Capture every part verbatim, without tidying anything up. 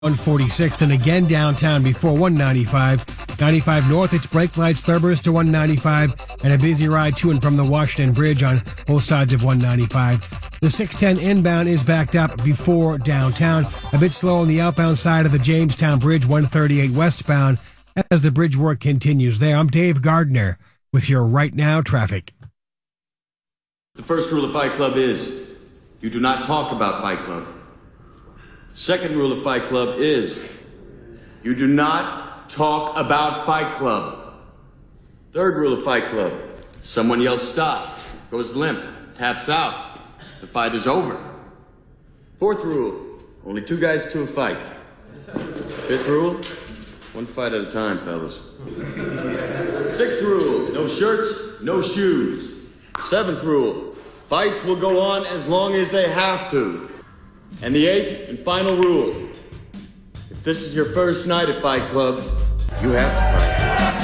one forty-sixth and again downtown before one ninety-five. ninety-five north, it's brake lights, Thurber's to one ninety-five, and a busy ride to and from the Washington Bridge on both sides of one ninety-five. The six ten inbound is backed up before downtown. A bit slow on the outbound side of the Jamestown Bridge, one thirty-eight westbound, as the bridge work continues there. I'm Dave Gardner with your Right Now traffic. The first rule of Fight Club is you do not talk about Fight Club. The second rule of Fight Club is you do not talk about Fight Club. Third rule of Fight Club, someone yells stop, goes limp, taps out. The fight is over. Fourth rule, only two guys to a fight. Fifth rule, one fight at a time, fellas. Sixth rule, no shirts, no shoes. Seventh rule, fights will go on as long as they have to. And the eighth and final rule, if this is your first night at Fight Club, you have to fight.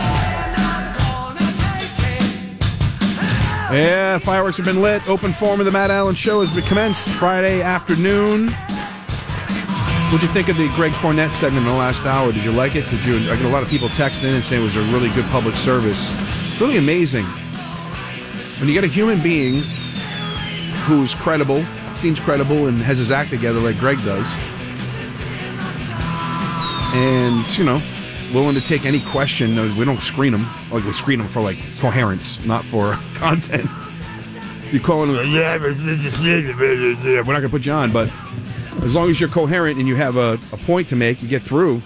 Yeah, fireworks have been lit. Open forum of the Matt Allen Show has been commenced Friday afternoon. What'd you think of the Greg Cornett segment in the last hour? Did you like it? Did you? I got a lot of people texting in and saying it was a really good public service. It's really amazing when you get a human being who's credible, seems credible, and has his act together like Greg does, and, you know, willing to take any question. We don't screen them. Like, we screen them for, like, coherence, not for content. You call them, yeah, we're not going to put you on, but as long as you're coherent and you have a, a point to make, you get through.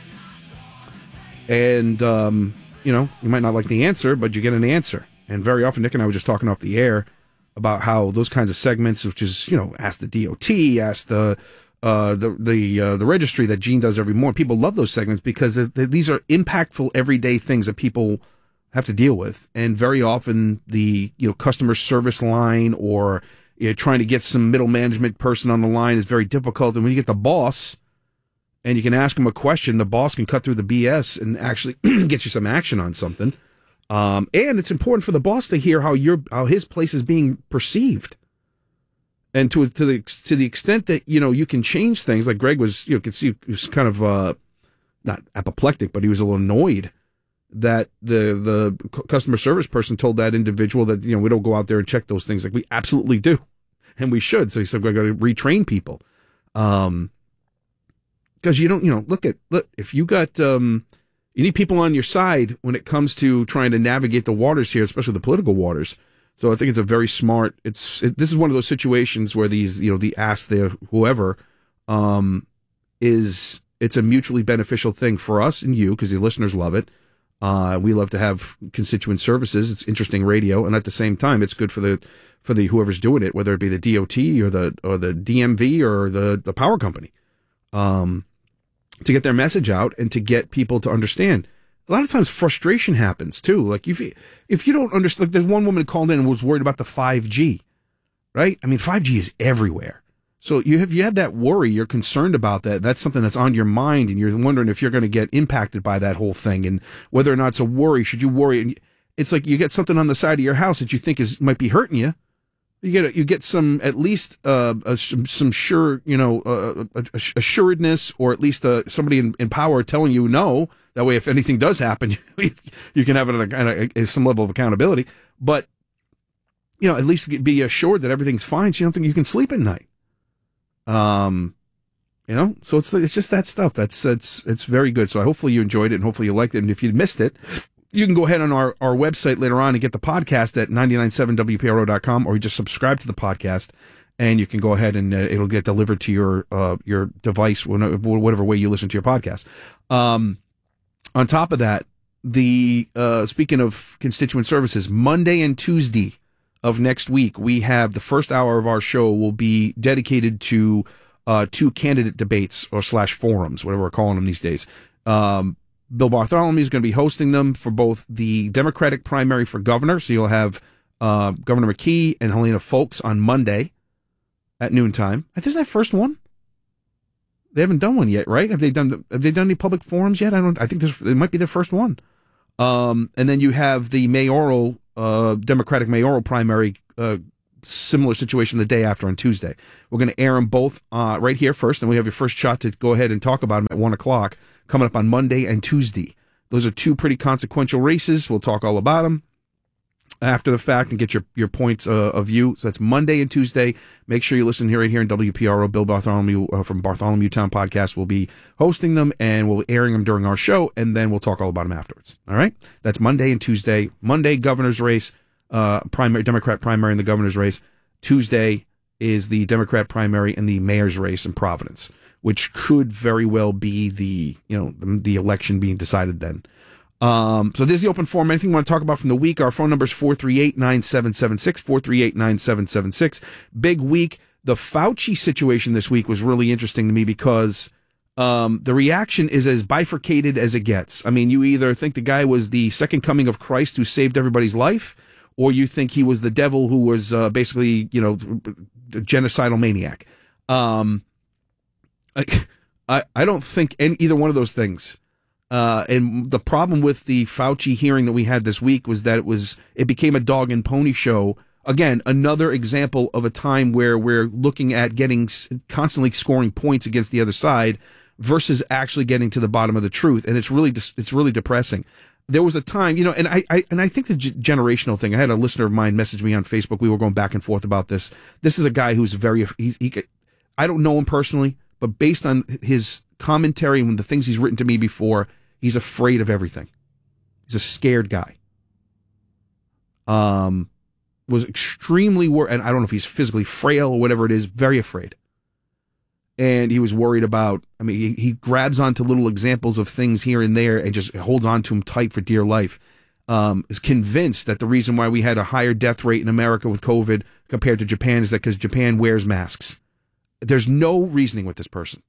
And, um, you know, you might not like the answer, but you get an answer. And very often, Nick and I were just talking off the air about how those kinds of segments, which is, you know, ask the D O T, ask the uh, the the uh, the registry that Gene does every morning. People love those segments because these are impactful, everyday things that people have to deal with. And very often, the you know customer service line or you know, trying to get some middle management person on the line is very difficult. And when you get the boss and you can ask him a question, the boss can cut through the B S and actually get you some action on something. Um, and it's important for the boss to hear how your how his place is being perceived, and to to the to the extent that you know you can change things. Like Greg was, you know, could see he was kind of uh, not apoplectic, but he was a little annoyed that the the customer service person told that individual that you know we don't go out there and check those things. Like we absolutely do, and we should. So he said we got to retrain people, um, because you don't you know look at look if you got um. You need people on your side when it comes to trying to navigate the waters here, especially the political waters. So I think it's a very smart. It's it, this is one of those situations where these, you know, the ask the whoever, um, is it's a mutually beneficial thing for us and you because the listeners love it. Uh, we love to have constituent services. It's interesting radio, and at the same time, it's good for the for the whoever's doing it, whether it be the D O T or the or the D M V or the the power company. Um. To get their message out and to get people to understand. A lot of times frustration happens too. Like if you, if you don't understand, like there's one woman called in and was worried about the five G, right? I mean, five G is everywhere. So you have, you have that worry, you're concerned about that. That's something that's on your mind and you're wondering if you're going to get impacted by that whole thing and whether or not it's a worry. Should you worry? And it's like you get something on the side of your house that you think is, might be hurting you. You get you get some at least uh, uh some, some sure you know uh, assuredness or at least uh, somebody in, in power telling you no. That way, if anything does happen, you can have it at a, some level of accountability. But you know, at least be assured that everything's fine, so you don't think you can sleep at night. Um, you know, so it's it's just that stuff. That's it's it's very good. So hopefully you enjoyed it and hopefully you liked it. And if you missed it, you can go ahead on our, our website later on and get the podcast at nine nine seven W P R O dot com, or you just subscribe to the podcast and you can go ahead and uh, it'll get delivered to your uh, your device, whatever way you listen to your podcast. Um, on top of that, the uh, speaking of constituent services, Monday and Tuesday of next week, we have the first hour of our show will be dedicated to uh, two candidate debates or slash forums, whatever we're calling them these days. Um, Bill Bartholomew is going to be hosting them for both the Democratic primary for governor. So you'll have uh, Governor McKee and Helena Foulkes on Monday at noontime. I think is that first one. They haven't done one yet, right? Have they done? The, have they done any public forums yet? I don't. I think this it might be their first one. Um, and then you have the mayoral, uh, Democratic mayoral primary uh, similar situation the day after on Tuesday. We're going to air them both uh, right here first, and we have your first shot to go ahead and talk about them at one o'clock coming up on Monday and Tuesday. Those are two pretty consequential races. We'll talk all about them after the fact and get your, your points uh, of view. So that's Monday and Tuesday. Make sure you listen here right here in W P R O. Bill Bartholomew uh, from Bartholomew Town Podcast will be hosting them, and we'll be airing them during our show, and then we'll talk all about them afterwards. All right? That's Monday and Tuesday. Monday, governor's race, uh, primary Democrat primary in the governor's race. Tuesday is the Democrat primary in the mayor's race in Providence, which could very well be the, you know, the, the election being decided then. Um, so there's the open forum. Anything you want to talk about from the week? Our phone number is four three eight, nine seven seven six, four three eight, nine seven seven six. Big week. The Fauci situation this week was really interesting to me because um, the reaction is as bifurcated as it gets. I mean, you either think the guy was the second coming of Christ who saved everybody's life, or you think he was the devil who was uh, basically, you know, a genocidal maniac. Um, I, I don't think any, either one of those things. Uh, and the problem with the Fauci hearing that we had this week was that it was, it became a dog and pony show. Again, another example of a time where we're looking at getting, constantly scoring points against the other side versus actually getting to the bottom of the truth. And it's really, it's really depressing. There was a time, you know, and I, I and I think the g- generational thing, I had a listener of mine message me on Facebook. We were going back and forth about this. This is a guy who's very, he's, he, I don't know him personally, but based on his commentary and the things he's written to me before, he's afraid of everything. He's a scared guy. Um, was extremely worried, and I don't know if he's physically frail or whatever it is, very afraid. And he was worried about, I mean, he, he grabs onto little examples of things here and there and just holds on to them tight for dear life. Um, is convinced that the reason why we had a higher death rate in America with COVID compared to Japan is that because Japan wears masks. There's no reasoning with this person.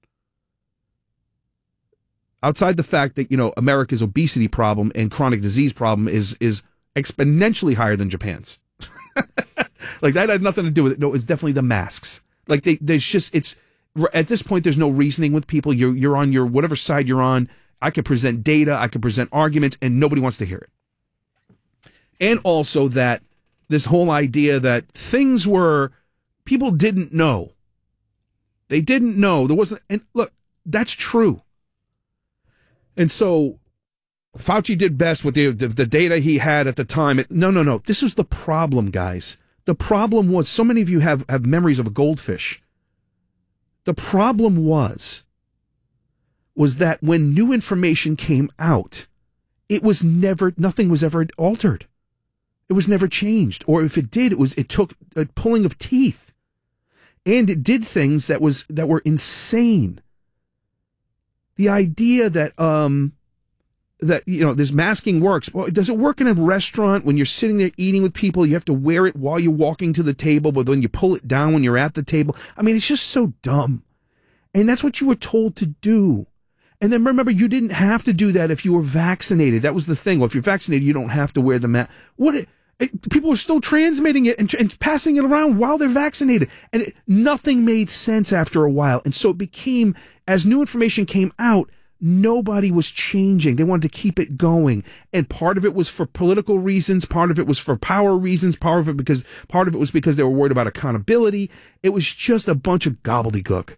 Outside the fact that, you know, America's obesity problem and chronic disease problem is is exponentially higher than Japan's. Like, that had nothing to do with it. No, it's definitely the masks. Like, they, there's just, it's, at this point, there's no reasoning with people. You're, you're on your, whatever side you're on. I could present data, I could present arguments, and nobody wants to hear it. And also that this whole idea that things were, people didn't know. They didn't know. There wasn't, and look, that's true. And so Fauci did best with the, the, the data he had at the time. It, no, no, no. This was the problem, guys. The problem was, so many of you have, have memories of a goldfish. The problem was, was that when new information came out, it was never, nothing was ever altered. It was never changed. Or if it did, it was, it took a pulling of teeth. And it did things that was, that were insane. The idea that, um, that, you know, this masking works. Well, does it work in a restaurant when you're sitting there eating with people? You have to wear it while you're walking to the table, but then you pull it down when you're at the table. I mean, it's just so dumb. And that's what you were told to do. And then remember, you didn't have to do that if you were vaccinated. That was the thing. Well, if you're vaccinated, you don't have to wear the mask. What? It, it, people are still transmitting it and, and passing it around while they're vaccinated. And it, nothing made sense after a while. And so it became, as new information came out, nobody was changing. They wanted to keep it going. And part of it was for political reasons. Part of it was for power reasons. Part of it because, part of it was because they were worried about accountability. It was just a bunch of gobbledygook.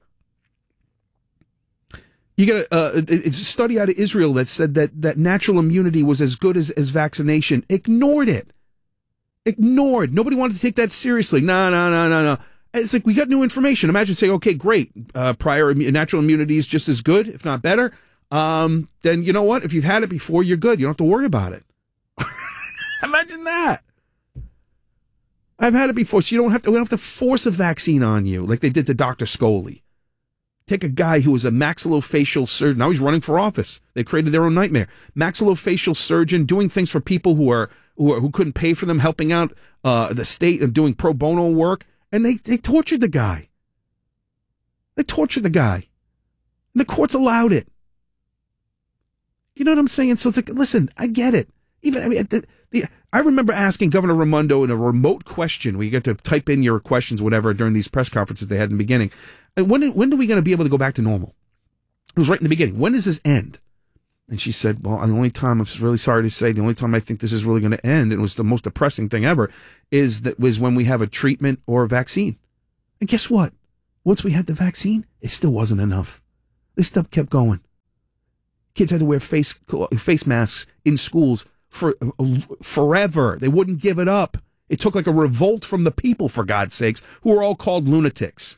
You get a, uh, a study out of Israel that said that, that natural immunity was as good as, as vaccination. Ignored it. Ignored. Nobody wanted to take that seriously. No, no, no, no, no. It's like, we got new information. Imagine saying, okay, great. Uh, prior natural immunity is just as good, if not better. Um, then you know what? If you've had it before, you're good. You don't have to worry about it. Imagine that. I've had it before, so you don't have to, we don't have to force a vaccine on you like they did to Doctor Scholey. Take a guy who was a maxillofacial surgeon. Now he's running for office. They created their own nightmare. Maxillofacial surgeon doing things for people who are who, are, who couldn't pay for them, helping out uh, the state and doing pro bono work. And they, they tortured the guy. They tortured the guy. And the courts allowed it. You know what I'm saying? So it's like, listen, I get it. Even I mean, the, the, I remember asking Governor Raimondo in a remote question, where you get to type in your questions, whatever, during these press conferences they had in the beginning. And when when are we going to be able to go back to normal? It was right in the beginning. When does this end? And she said, well, the only time, I'm really sorry to say, the only time I think this is really going to end, and it was the most depressing thing ever, is that was when we have a treatment or a vaccine. And guess what? Once we had the vaccine, it still wasn't enough. This stuff kept going. Kids had to wear face face masks in schools for forever. They wouldn't give it up. It took like a revolt from the people, for God's sakes, who are all called lunatics.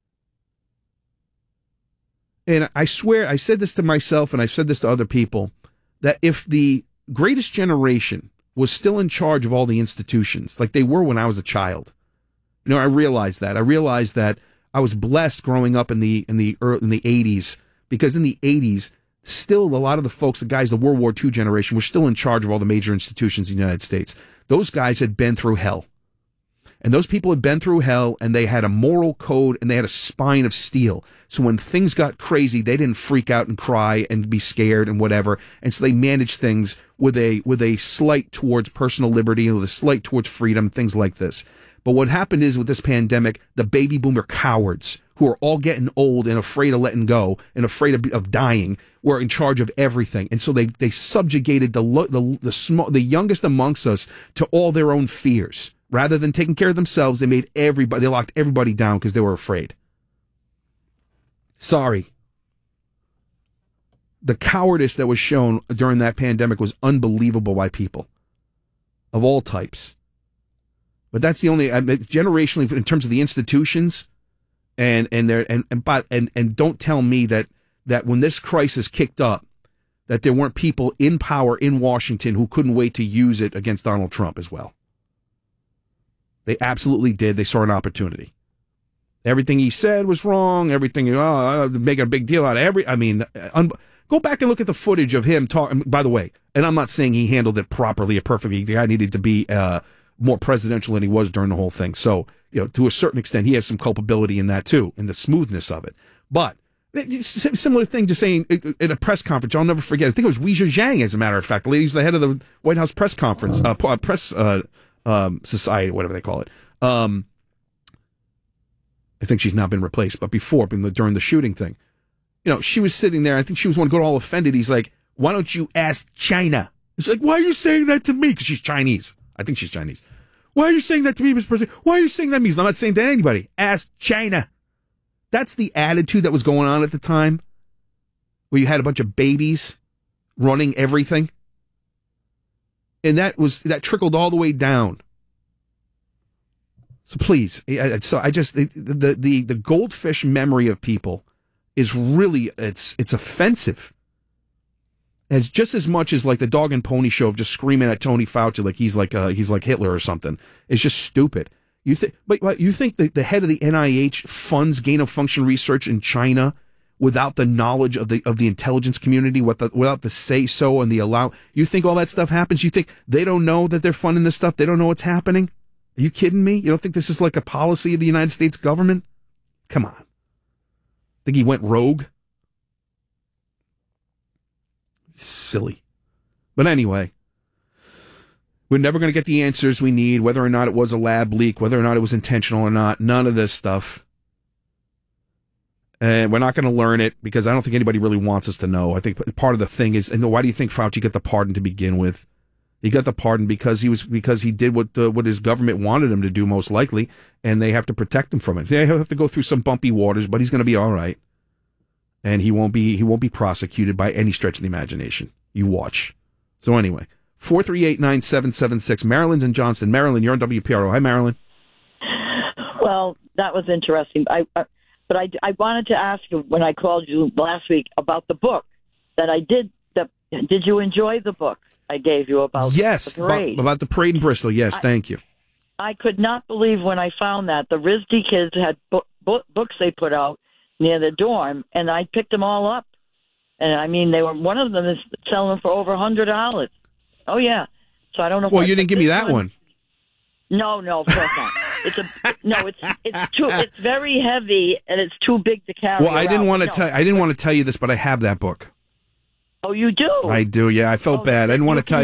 And I swear, I said this to myself and I've said this to other people, that if the greatest generation was still in charge of all the institutions, like they were when I was a child, you know, I realized that. I realized that I was blessed growing up in the in the early, in the eighties, because in the eighties, still a lot of the folks, the guys, the World War Two generation, were still in charge of all the major institutions in the United States. Those guys had been through hell. And those people had been through hell, and they had a moral code, and they had a spine of steel. So when things got crazy, they didn't freak out and cry and be scared and whatever. And so they managed things with a with a slight towards personal liberty and with a slight towards freedom, things like this. But what happened is with this pandemic, the baby boomer cowards who are all getting old and afraid of letting go and afraid of, of dying were in charge of everything. And so they, they subjugated the, the, the, small, the youngest amongst us to all their own fears. Rather than taking care of themselves, they made everybody, they locked everybody down because they were afraid. Sorry. The cowardice that was shown during that pandemic was unbelievable by people of all types. But that's the only, I mean, generationally, in terms of the institutions, and and there and and but and and don't tell me that that when this crisis kicked up, that there weren't people in power in Washington who couldn't wait to use it against Donald Trump as well. They absolutely did. They saw an opportunity. Everything he said was wrong. Everything, oh, making a big deal out of every. I mean, un, go back and look at the footage of him talking. By the way, and I'm not saying he handled it properly or perfectly. The guy needed to be uh, more presidential than he was during the whole thing. So, you know, to a certain extent, he has some culpability in that too, in the smoothness of it. But similar thing to saying at a press conference, I'll never forget. I think it was Wei Zhejiang, as a matter of fact. The lady's the head of the White House press conference, uh, press uh, um, society, whatever they call it. Um, I think she's now been replaced, but before, during the shooting thing, you know, she was sitting there. I think she was one to go all offended. He's like, "Why don't you ask China?" She's like, "Why are you saying that to me?" Because she's Chinese. I think she's Chinese. "Why are you saying that to me, Mister President? Why are you saying that to me?" I'm not saying that to anybody. Ask China. That's the attitude that was going on at the time, where you had a bunch of babies running everything, and that was that trickled all the way down. So please, so I just the the the, the goldfish memory of people is really it's it's offensive. As just as much as like the dog and pony show of just screaming at Tony Fauci like he's like uh, he's like Hitler or something. It's just stupid. You think, but, but you think that the head of the N I H funds gain of function research in China without the knowledge of the of the intelligence community, with the, without the say so and the allow? You think all that stuff happens? You think they don't know that they're funding this stuff? They don't know what's happening? Are you kidding me? You don't think this is like a policy of the United States government? Come on. Think he went rogue? Silly. But anyway, we're never going to get the answers we need, whether or not it was a lab leak, whether or not it was intentional or not. None of this stuff. And we're not going to learn it because I don't think anybody really wants us to know. I think part of the thing is, and why do you think Fauci got the pardon to begin with? He got the pardon because he was because he did what uh, what his government wanted him to do, most likely, and they have to protect him from it. Yeah, he'll have to go through some bumpy waters, but he's going to be all right, and he won't be he won't be prosecuted by any stretch of the imagination. You watch. So anyway, four three eight nine seven seven six. Marilyn's in Johnston. Marilyn, you're on W P R O. Hi, Marilyn. Well, that was interesting. I, I but I, I wanted to ask you when I called you last week about the book that I did. The, did you enjoy the book I gave you about yes, the parade? About, about the parade in Bristol. Yes, I, thank you. I could not believe when I found that the R I S D kids had book, book, books they put out near the dorm, and I picked them all up. And I mean, they were one of them is selling them for over a hundred dollars. Oh yeah. So I don't know. If well, I you didn't give me that one. one. No, no, of course not. It's a no. It's it's too. It's very heavy and it's too big to carry. Well, I didn't around. want to no. tell. I didn't want to tell you this, but I have that book. Oh, you do? I do. Yeah, I felt oh, bad. I didn't want to tell you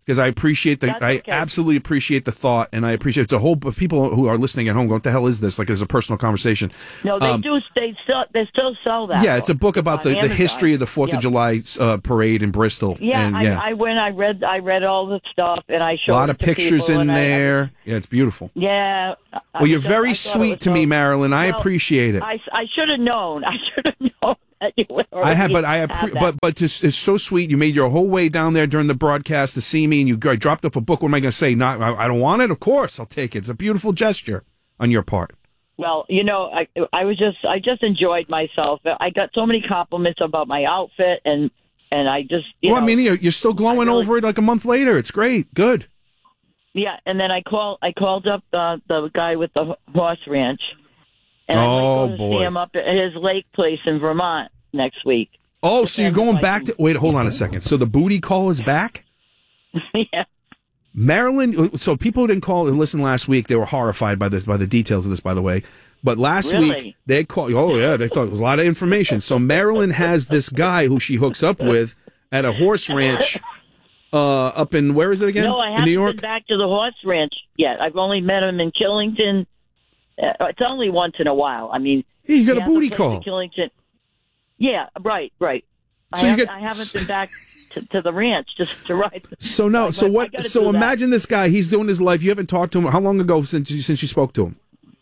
because I appreciate the, That's I okay. absolutely appreciate the thought, and I appreciate it's a whole of people who are listening at home. Going, what the hell is this? Like, it's a personal conversation. No, they Um, do. They still they still sell that. Yeah, it's a book about on the, the Amazon. history of the Fourth Yep. of July uh, parade in Bristol. Yeah, and, I, yeah. I went. I read. I read all the stuff, and I a showed lot it of to pictures people, in and I- there. I, yeah, it's beautiful. yeah. I Well, you're was- very I thought it sweet was to me, so- Marilyn. I Well, appreciate it. I, I should have known. I should have known that you would. I have, but I have appre- that. but but just, it's so sweet. You made your whole way down there during the broadcast to see me, and you I dropped off a book. What am I going to say? Not, I, I don't want it. Of course, I'll take it. It's a beautiful gesture on your part. Well, you know, I I was just I just enjoyed myself. I got so many compliments about my outfit, and and I just you well, know, I mean, you're, you're still glowing really- over it like a month later. It's great. Good. yeah. And then I call I called up the the guy with the horse ranch, and Oh, I might go to boy. see him up at his lake place in Vermont next week. Oh, so you're And going I back can- to? Wait, hold on a second. So the booty call is back. yeah. Maryland. So people who didn't call and listen last week, they were horrified by this, by the details of this, by the way. But last Really? week they called. Oh yeah, they thought it was a lot of information. So Marilyn has this guy who she hooks up with at a horse ranch uh, up in where is it again? No, I in haven't New York. been back to the horse ranch yet. I've only met him in Killington. Uh, it's only once in a while. I mean, Hey, you got he a has booty place in call. Killington. Yeah, right, right. So I, you have, get- I haven't been back to, to the ranch just to ride. So no. I- So I what? gotta So do that. imagine this guy. He's doing his life. You haven't talked to him. How long ago since you, since you spoke to him?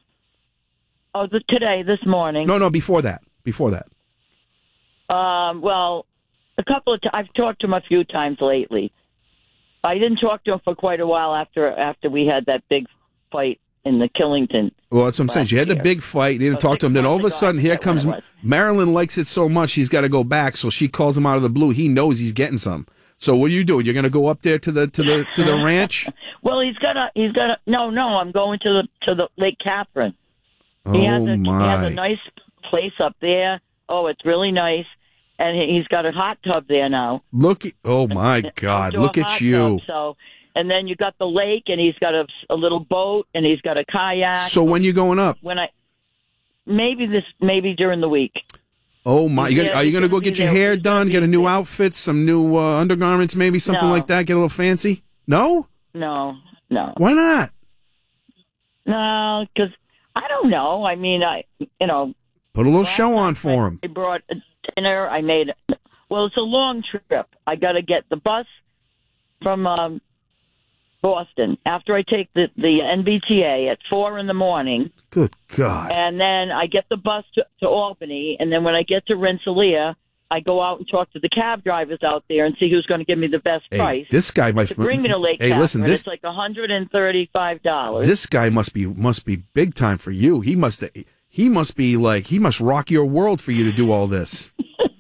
Oh, the, today, this morning. No, no. Before that. Before that. Um, well, a couple of. T- I've talked to him a few times lately. I didn't talk to him for quite a while after after we had that big fight in the Killington. Well, that's what I'm saying. last She had the year. big fight. You didn't Oh, talk six to him. Then all of a months ago, sudden, I here forget when comes it was. Marilyn. Likes it so much, she's got to go back. So she calls him out of the blue. He knows he's getting some. So what are you doing? You're going to go up there to the to the to the ranch? Well, he's got a. He's got a. No, no. I'm going to the to the Lake Catherine. He has Oh a, He has my! a nice place up there. Oh, it's really nice, and he- he's got a hot tub there now. Look! at- Oh my God! Outdoor Look at hot you! tub, so, and then you got the lake, and he's got a, a little boat, and he's got a kayak. So when you going up? when I maybe this maybe during the week. Oh my! You gonna, Yeah, are you he's going to gonna go be get your there. hair He's gonna done? be Get a new there. outfit, some new uh, undergarments, maybe something No. like that. Get a little fancy? No? No, no, Why not? no, because I don't know. I mean, I you know. Put a little last show on night for him. I brought a dinner. I made. Well, it's a long trip. I got to get the bus from um, Boston after I take the the N B T A at four in the morning, Good God! and then I get the bus to, to Albany, and then when I get to Rensselaer, I go out and talk to the cab drivers out there and see who's going to give me the best Hey, price this guy might to bring me to Lake Hey, Catherine. listen, this It's like one hundred and thirty-five dollars. this guy must be must be big time for you. He must he must be like he must rock your world for you to do all this.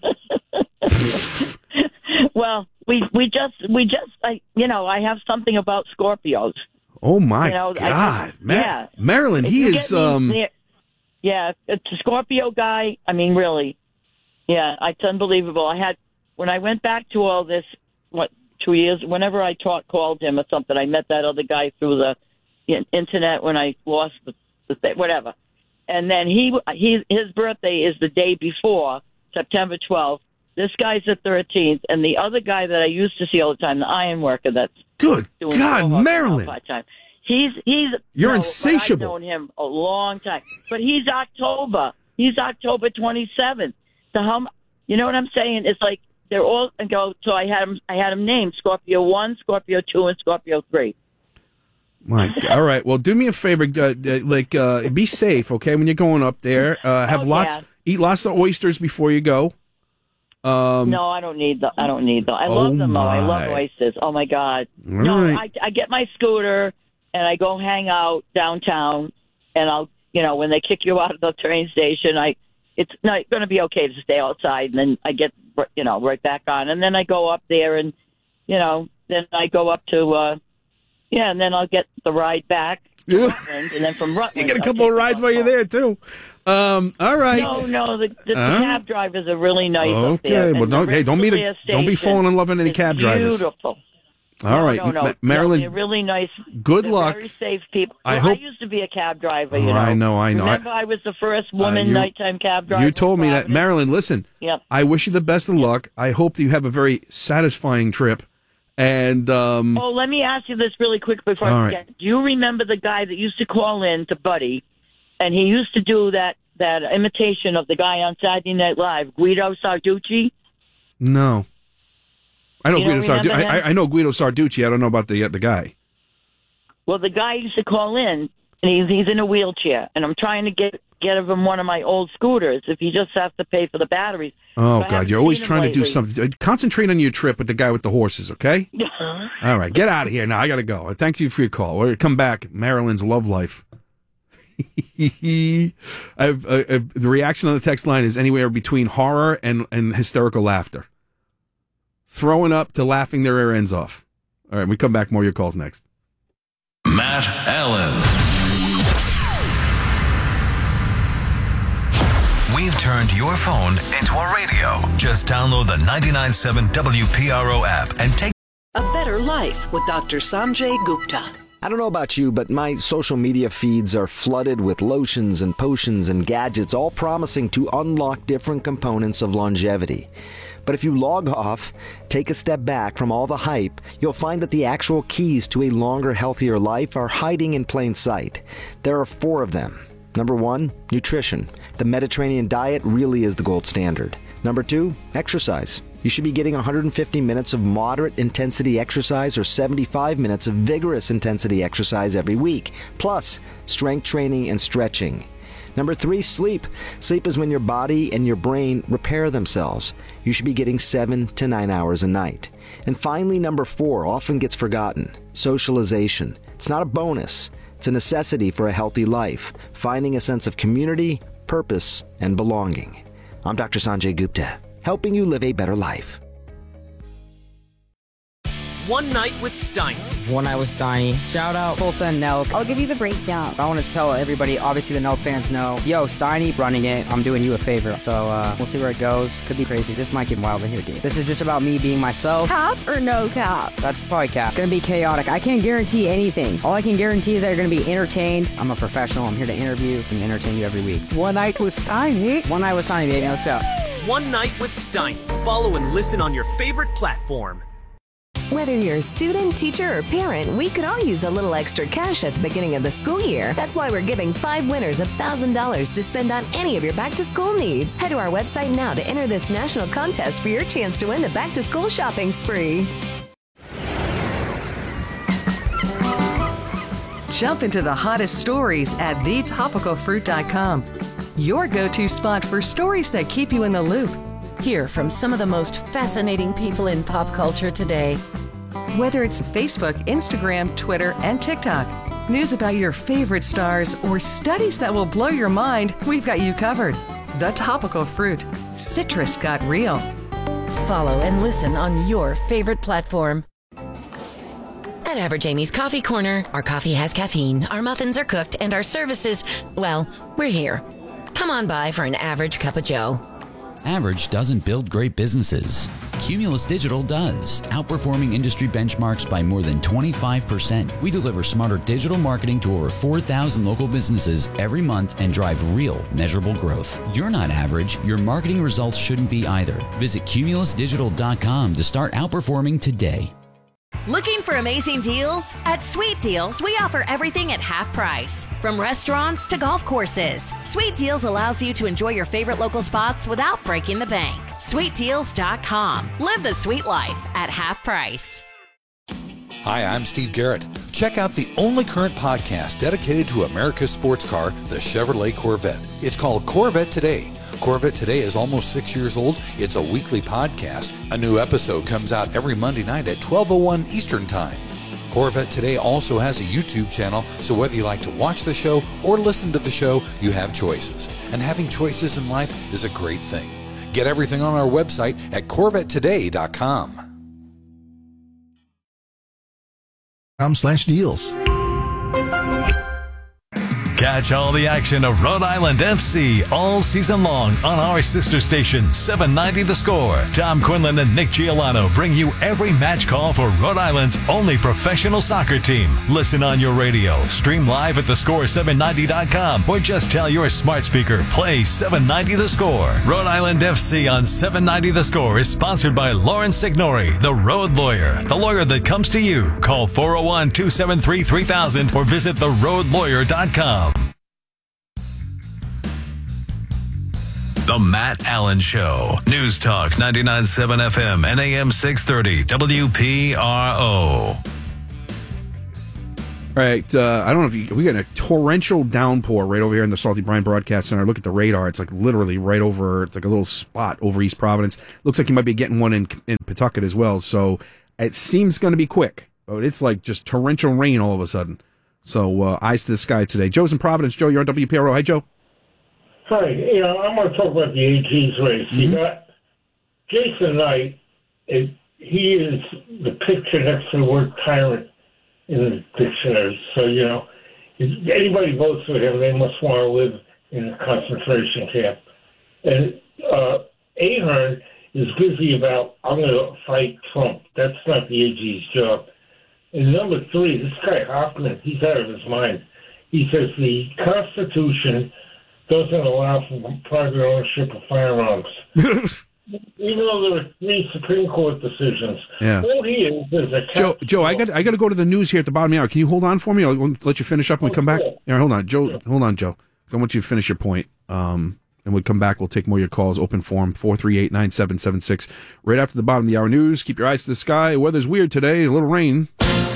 Well, we we just we just I you know I have something about Scorpios. Oh my You know, I God, just- Mar- yeah. Marilyn, If he you is get me um. near- yeah, it's a Scorpio guy. I mean, really, yeah, it's unbelievable. I had when I went back to all this, what two years? Whenever I talk, called him or something, I met that other guy through the in- internet when I lost the, the thing, whatever. And then he he his birthday is the day before, September twelfth. This guy's the thirteenth, and the other guy that I used to see all the time, the iron worker that's Good doing God, co-hawk Marilyn. part time. He's he's You're no, insatiable. But I've known him a long time, but he's October. He's October twenty seventh. So how? m- You know what I'm saying? It's like they're all and go. So I had him. I had him named Scorpio one, Scorpio two, and Scorpio three. My God. All right. Well, do me a favor. Uh, uh, like, uh, be safe, okay? When you're going up there, uh, have Oh, lots, yeah. eat lots of oysters before you go. Um, No, I don't need them. I don't need them. I Oh, love them though. I love my. oysters. Oh my God. All no, right. I I get my scooter and I go hang out downtown, and I'll you know when they kick you out of the train station, I it's not going to be okay to stay outside, and then I get you know right back on, and then I go up there, and you know then I go up to uh yeah, and then I'll get the ride back to Yeah. Rutland, and then from Rutland You get a I'll couple take of the rides bus while you're home. there too. Um, all right. No, no, the, the, the Huh? cab drivers are really nice up there. Okay. Well, And don't the hey, don't be Rensselaer don't be station falling in love with any is cab drivers. Beautiful. All no, right, no, no. Ma- No, Marilyn. they're really nice. Good They're luck. Very safe people. I Well, hope- I used to be a cab driver. You Oh, know. I know, I know. Remember, I, was the first woman you- nighttime cab driver. You told in me that, Providence? Marilyn. Listen, Yep. I wish you the best of luck. I hope that you have a very satisfying trip, And um, oh, let me ask you this really quick before I forget. Right. Do you remember the guy that used to call in to Buddy, and he used to do that that imitation of the guy on Saturday Night Live, Guido Sarducci? No, I know you Guido Sarducci. I, I know Guido Sarducci. I don't know about the uh, the guy. Well, the guy used to call in, and he's he's in a wheelchair, and I'm trying to get get him one of my old scooters if he just has to pay for the batteries. Oh, God, you're always trying to do something. Concentrate on your trip with the guy with the horses, okay? All right, get out of here now. I got to go. Thank you for your call. We'll come back. Marilyn's love life. I've, uh, uh, the reaction on the text line is anywhere between horror and, and hysterical laughter. Throwing up to laughing their ear ends off. All right, we come back. More of your calls next. Matt Allen. We've turned your phone into a radio. Just download the ninety-nine point seven W P R O app and take a better life with Doctor Sanjay Gupta. I don't know about you, but my social media feeds are flooded with lotions and potions and gadgets, all promising to unlock different components of longevity. But if you log off, take a step back from all the hype, you'll find that the actual keys to a longer, healthier life are hiding in plain sight. There are four of them. Number one, nutrition. The Mediterranean diet really is the gold standard. Number two, exercise. You should be getting one hundred fifty minutes of moderate intensity exercise or seventy-five minutes of vigorous intensity exercise every week, plus strength training and stretching. Number three, sleep. Sleep is when your body and your brain repair themselves. You should be getting seven to nine hours a night. And finally, number four, often gets forgotten, socialization. It's not a bonus. It's a necessity for a healthy life, finding a sense of community, purpose, and belonging. I'm Doctor Sanjay Gupta, helping you live a better life. One Night with Steiny. One Night with Steiny. Shout out Tulsa and Nelk. I'll give you the breakdown. I want to tell everybody, obviously the Nelk fans know, yo, Steiny running it, I'm doing you a favor. So uh, we'll see where it goes. Could be crazy. This might get wild in here, dude. This is just about me being myself. Cap or no cap? That's probably cap. Gonna be chaotic. I can't guarantee anything. All I can guarantee is that you're gonna be entertained. I'm a professional. I'm here to interview and entertain you every week. One Night with Steiny. One Night with Steiny, baby. Let's go. One Night with Steiny. Follow and listen on your favorite platform. Whether you're a student, teacher, or parent, we could all use a little extra cash at the beginning of the school year. That's why we're giving five winners one thousand dollars to spend on any of your back-to-school needs. Head to our website now to enter this national contest for your chance to win the back-to-school shopping spree. Jump into the hottest stories at the topical fruit dot com. Your go-to spot for stories that keep you in the loop. Hear from some of the most fascinating people in pop culture today. Whether it's Facebook, Instagram, Twitter, and TikTok, news about your favorite stars, or studies that will blow your mind, we've got you covered. The Topical Fruit. Citrus got real. Follow and listen on your favorite platform. At Average Amy's Coffee Corner, our coffee has caffeine, our muffins are cooked, and our services, well, we're here. Come on by for an average cup of joe. Average doesn't build great businesses. Cumulus Digital does, outperforming industry benchmarks by more than twenty-five percent. We deliver smarter digital marketing to over four thousand local businesses every month and drive real, measurable growth. You're not average. Your marketing results shouldn't be either. Visit cumulus digital dot com to start outperforming today. Looking for amazing deals? At Sweet Deals, we offer everything at half price. From restaurants to golf courses, Sweet Deals allows you to enjoy your favorite local spots without breaking the bank. sweet deals dot com. Live the sweet life at half price. Hi, I'm Steve Garrett. Check out the only current podcast dedicated to America's sports car, the Chevrolet Corvette. It's called Corvette Today. Corvette Today is almost six years old. It's a weekly podcast. A new episode comes out every Monday night at twelve oh one Eastern Time. Corvette Today also has a YouTube channel, so whether you like to watch the show or listen to the show, you have choices. And having choices in life is a great thing. Get everything on our website at corvette today dot com. slash deals. Catch all the action of Rhode Island F C all season long on our sister station, seven ninety The Score. Tom Quinlan and Nick Giolano bring you every match call for Rhode Island's only professional soccer team. Listen on your radio, stream live at the score seven ninety dot com, or just tell your smart speaker, play seven ninety The Score. Rhode Island F C on seven ninety The Score is sponsored by Lauren Signori, the road lawyer, the lawyer that comes to you. Call four oh one, two seven three, three thousand or visit the road lawyer dot com. The Matt Allen Show. News Talk ninety-nine point seven F M and A M six thirty W P R O. All right, uh, I don't know if you, we got a torrential downpour right over here in the Salty Brine Broadcast Center. Look at the radar; it's like literally right over. It's like a little spot over East Providence. Looks like you might be getting one in in Pawtucket as well. So it seems going to be quick, but it's like just torrential rain all of a sudden. So uh, eyes to the sky today. Joe's in Providence. Joe, you're on W P R O. Hi, Joe. Hi. You know, I'm going to talk about the A G's race. Mm-hmm. You got Jason Knight. It, he is the picture next to the word tyrant in the dictionary. So, you know, if anybody votes for him, they must want to live in a concentration camp. And uh, Ahern is busy about, I'm going to fight Trump. That's not the A G's job. And number three, this guy Hoffman, he's out of his mind. He says the Constitution doesn't allow for private ownership of firearms. Even though there are three Supreme Court decisions. Yeah. All he is is a Joe, Joe, I got I got to go to the news here at the bottom of the hour. Can you hold on for me? I'll let you finish up when we come back. Yeah, hold on, Joe. Hold on, Joe. I want you to finish your point. Um, and we'll come back. We'll take more of your calls. Open forum four three eight, nine seven seven six. Right after the bottom of the hour news. Keep your eyes to the sky. Weather's weird today. A little rain.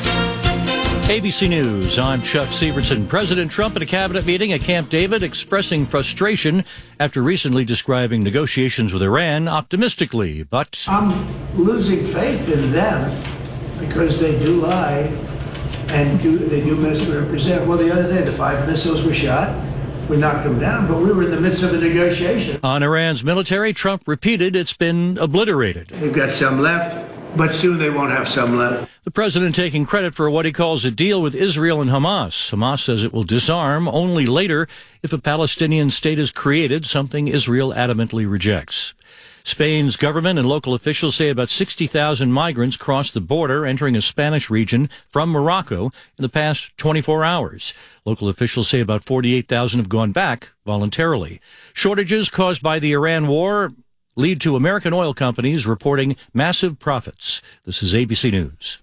A B C News, I'm Chuck Severson. President Trump at a cabinet meeting at Camp David expressing frustration after recently describing negotiations with Iran optimistically, but... I'm losing faith in them because they do lie and do they do misrepresent. Well, the other day, the five missiles were shot. We knocked them down, but we were in the midst of a negotiation. On Iran's military, Trump repeated it's been obliterated. They've got some left, but soon they won't have some left. The president taking credit for what he calls a deal with Israel and Hamas. Hamas says it will disarm only later if a Palestinian state is created, something Israel adamantly rejects. Spain's government and local officials say about sixty thousand migrants crossed the border entering a Spanish region from Morocco in the past twenty-four hours. Local officials say about forty-eight thousand have gone back voluntarily. Shortages caused by the Iran war lead to American oil companies reporting massive profits. This is A B C News.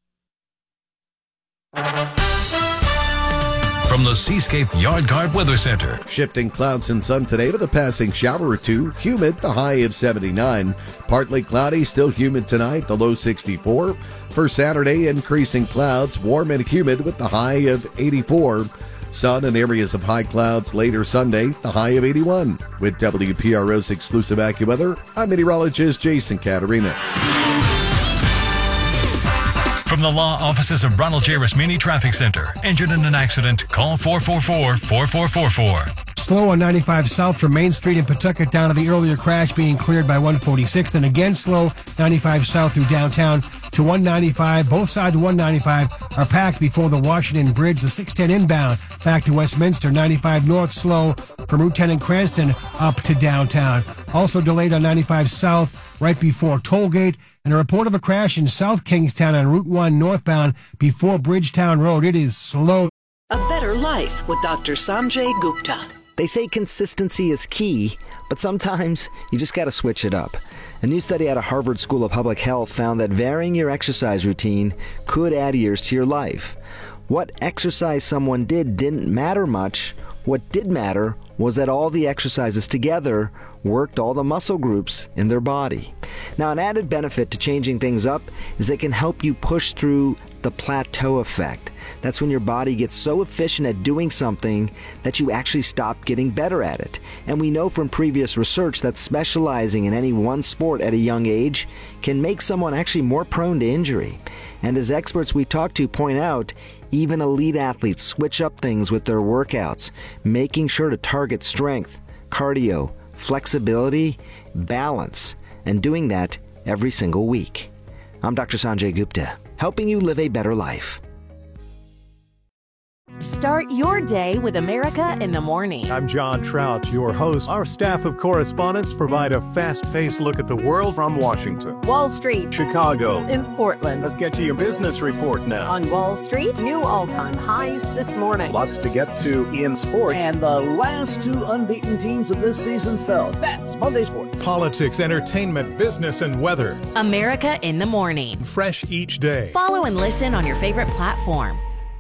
From the Seascape Yard Guard Weather Center. Shifting clouds and sun today with a passing shower or two. Humid, the high of seventy-nine. Partly cloudy, still humid tonight, the low sixty-four. For Saturday, increasing clouds, warm and humid with the high of eighty-four. Sun and areas of high clouds later Sunday, the high of eighty-one. With W P R O's exclusive AccuWeather, I'm meteorologist Jason Caterina. From the law offices of Ronald J. Rasmini Traffic Center. Injured in an accident? Call four four four, four four four four. Slow on ninety-five south from Main Street in Pawtucket down to the earlier crash being cleared by one forty-sixth. And again slow ninety-five south through downtown to one ninety-five. Both sides of one ninety-five are packed before the Washington Bridge. The six ten inbound back to Westminster. ninety-five north slow from Route ten in Cranston up to downtown. Also delayed on ninety-five south right before Tollgate. And a report of a crash in South Kingstown on Route one northbound before Bridgetown Road. It is slow. A better life with Doctor Sanjay Gupta. They say consistency is key, but sometimes you just got to switch it up. A new study out of Harvard School of Public Health found that varying your exercise routine could add years to your life. What exercise someone did didn't matter much. What did matter was that all the exercises together worked all the muscle groups in their body. Now, an added benefit to changing things up is it can help you push through the plateau effect. That's when your body gets so efficient at doing something that you actually stop getting better at it. And we know from previous research that specializing in any one sport at a young age can make someone actually more prone to injury. And as experts we talk to point out, even elite athletes switch up things with their workouts, making sure to target strength, cardio, flexibility, balance, and doing that every single week. I'm Doctor Sanjay Gupta, helping you live a better life. Start your day with America in the Morning. I'm John Trout, your host. Our staff of correspondents provide a fast-paced look at the world from Washington, Wall Street, Chicago, in Portland. Let's get to your business report now. On Wall Street, new all-time highs this morning. Lots to get to in sports. And the last two unbeaten teams of this season fell. That's Monday Sports. Politics, entertainment, business, and weather. America in the Morning. Fresh each day. Follow and listen on your favorite platform.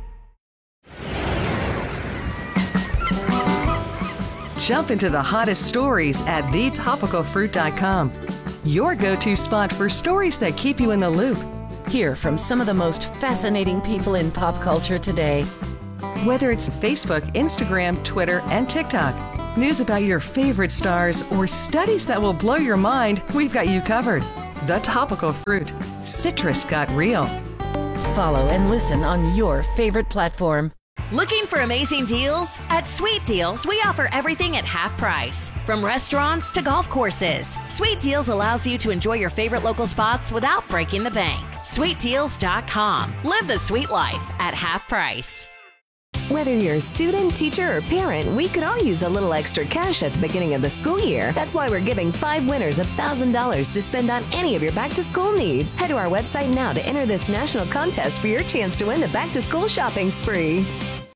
Jump into the hottest stories at the topical fruit dot com. Your go-to spot for stories that keep you in the loop. Hear from some of the most fascinating people in pop culture today. Whether it's Facebook, Instagram, Twitter, and TikTok, news about your favorite stars, or studies that will blow your mind, we've got you covered. The Topical Fruit. Citrus got real. Follow and listen on your favorite platform. Looking for amazing deals? At Sweet Deals, we offer everything at half price. From restaurants to golf courses, Sweet Deals allows you to enjoy your favorite local spots without breaking the bank. sweet deals dot com. Live the sweet life at half price. Whether you're a student, teacher, or parent, we could all use a little extra cash at the beginning of the school year. That's why we're giving five winners one thousand dollars to spend on any of your back-to-school needs. Head to our website now to enter this national contest for your chance to win the back-to-school shopping spree.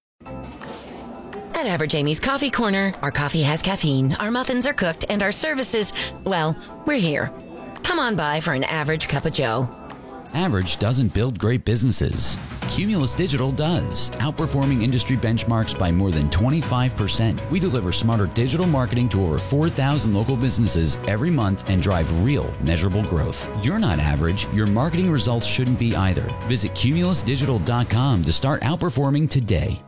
At Average Amy's Coffee Corner, our coffee has caffeine, our muffins are cooked, and our services, well, we're here. Come on by for an average cup of joe. Average doesn't build great businesses. Cumulus Digital does, outperforming industry benchmarks by more than twenty-five percent. We deliver smarter digital marketing to over four thousand local businesses every month and drive real, measurable growth. You're not average. Your marketing results shouldn't be either. Visit cumulus digital dot com to start outperforming today.